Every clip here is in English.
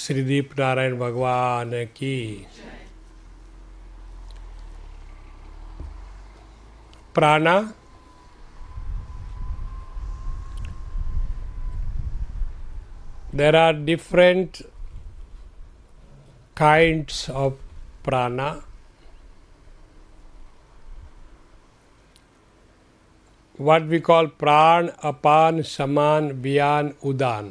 श्रीदीप नारायण भगवान की। प्राणा there are different kinds of prana. What we call pran, apan, saman, vyan, udan.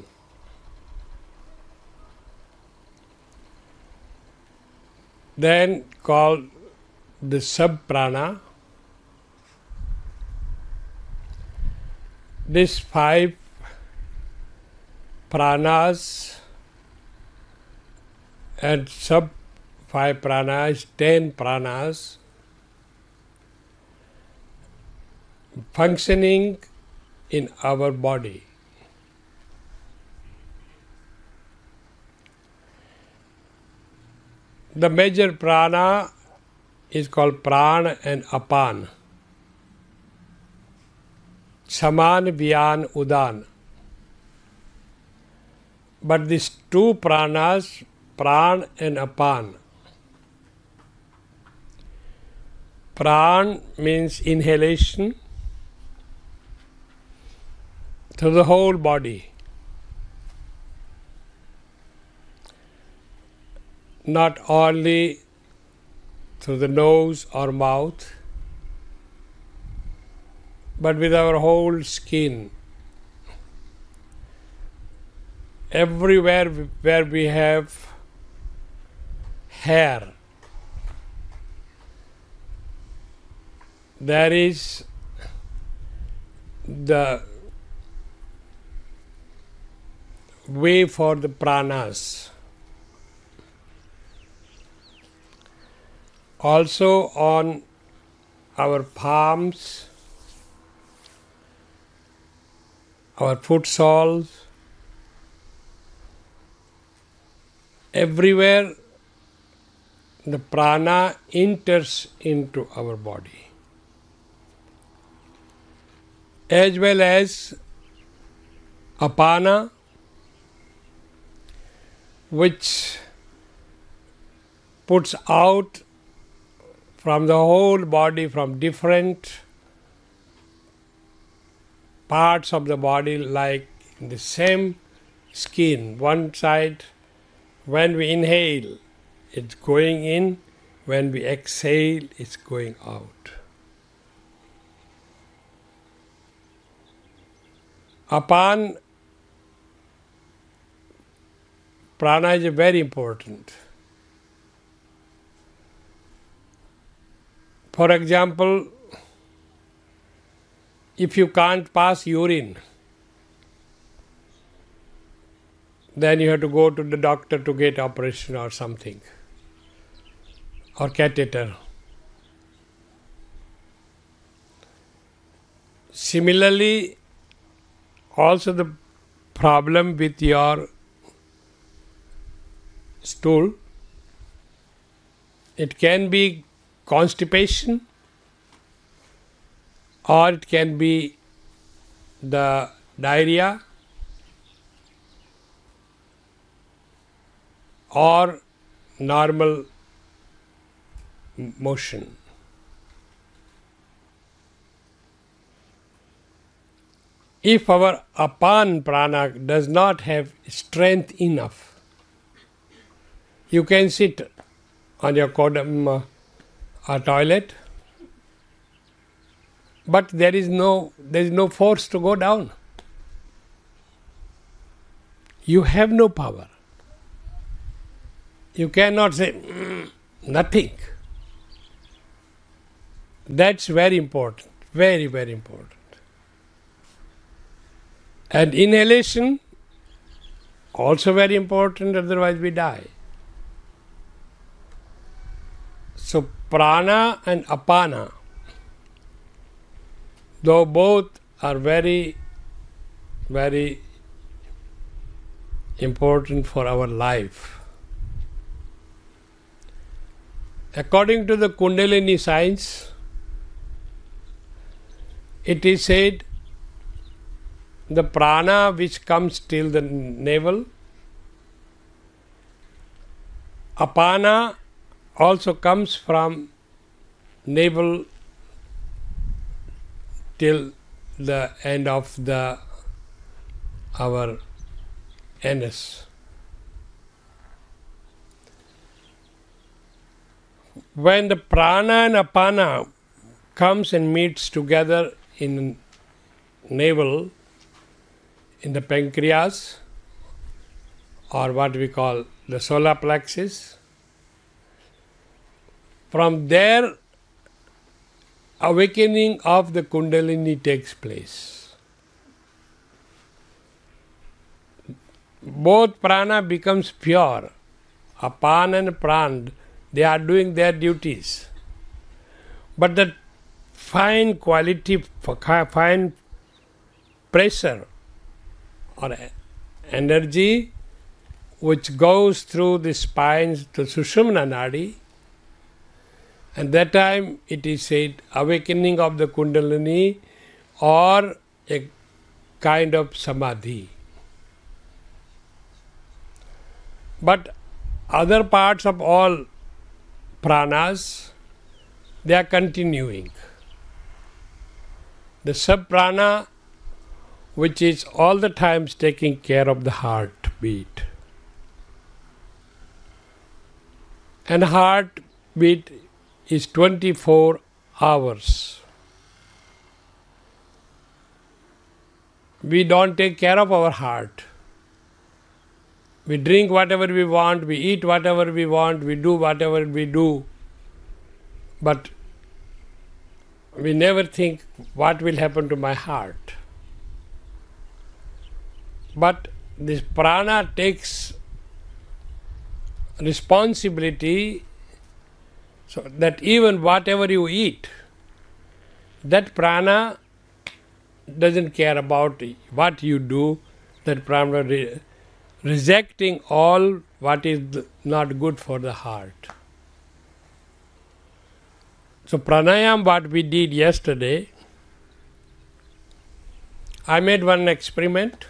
Then called the sub-prana. These 5 pranas and sub 5 pranas, 10 pranas functioning in our body. The major prana is called pran and apan, saman, vyan, udan. But these 2 pranas, pran and apan. Pran means inhalation to the whole body. Not only through the nose or mouth, but with our whole skin. Everywhere where we have hair, there is the way for the pranas. Also on our palms, our foot soles, everywhere the prana enters into our body, as well as apana, which puts out from the whole body, from different parts of the body, like in the same skin. One side, when we inhale, it's going in. When we exhale, it's going out. Apan prana is very important. For example, if you can't pass urine, then you have to go to the doctor to get operation or something, or catheter. Similarly, also the problem with your stool, it can be constipation, or it can be the diarrhea, or normal motion. If our apan prana does not have strength enough, you can sit on your toilet, but there is no force to go down. You have no power. You cannot say nothing. That's very important, very, very important. And inhalation, also very important, otherwise we die. So prana and apana, though both are very, very important for our life. According to the Kundalini science, it is said the prana which comes till the navel Apana also comes from navel till the end of our anus. When the prana and apana comes and meets together in navel, in the pancreas, or what we call the solar plexus, from there awakening of the Kundalini takes place. Both prana becomes pure. Apana and pran, they are doing their duties. But the fine quality, fine pressure or energy which goes through the spines to Sushumna Nadi, and that time it is said awakening of the Kundalini or a kind of samadhi. But other parts of all pranas, they are continuing. The sub-prana, which is all the times taking care of the heartbeat. And heartbeat is 24 hours. We don't take care of our heart. We drink whatever we want, we eat whatever we want, we do whatever we do. But we never think what will happen to my heart. But this prana takes responsibility so that even whatever you eat, that prana doesn't care about what you do, that prana rejecting all what is not good for the heart. So pranayam, what we did yesterday, I made one experiment,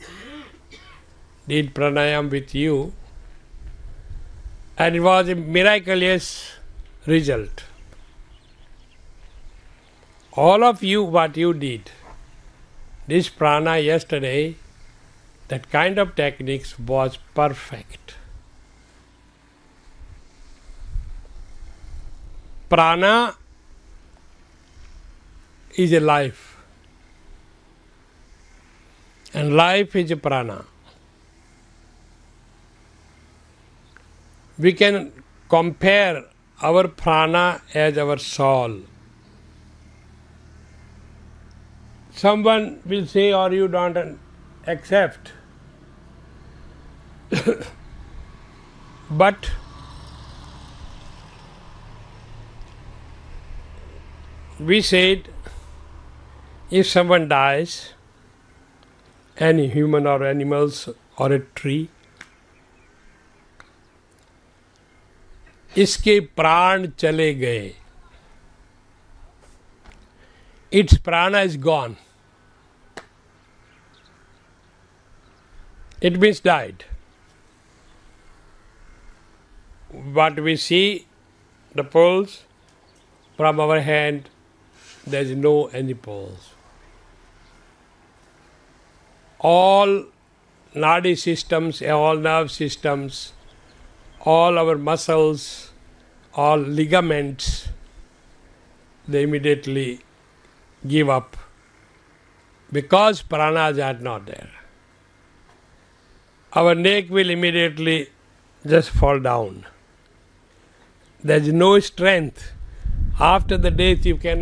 did pranayam with you, and it was a miraculous result. All of you, what you did, this prana yesterday, that kind of techniques was perfect. Prana is a life, and life is a prana. We can compare our prana as our soul. Someone will say, or you don't accept. But we said, if someone dies, any human or animals or a tree, इसके प्राण चले गए, its prana is gone. It means died. What we see, the pulse from our hand, there is no any pulse. All nadi systems, all nerve systems, all our muscles, all ligaments, they immediately give up because pranas are not there. Our neck will immediately just fall down. There is no strength. After the death you cannot